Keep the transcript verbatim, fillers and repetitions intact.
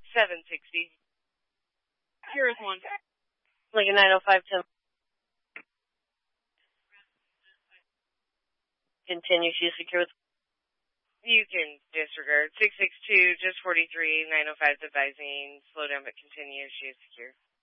seven sixty. Here is one. Lincoln nine oh five ten. Continue, she's secure. You can disregard. six six two, just forty-three, nine oh five advising. Slow down but continue, she is secure.